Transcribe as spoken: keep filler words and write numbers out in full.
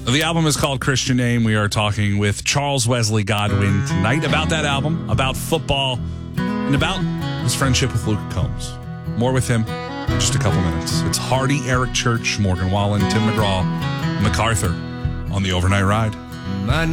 The album is called Christian Name. We are talking with Charles Wesley Godwin tonight about that album, about football, and about his friendship with Luke Combs. More with him in just a couple minutes. It's Hardy, Eric Church, Morgan Wallen, Tim McGraw, MacArthur on the Overnight Ride.